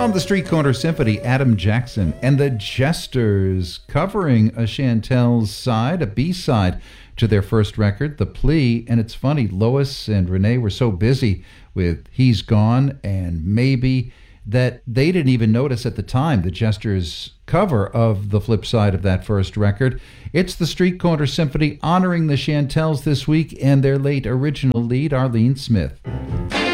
On the Street Corner Symphony, Adam Jackson and the Jesters covering a Chantel's side, a B-side to their first record, The Plea. And it's funny, Lois and Renee were so busy with He's Gone and Maybe that they didn't even notice at the time the Jesters' cover of the flip side of that first record. It's the Street Corner Symphony honoring the Chantels this week and their late original lead, Arlene Smith.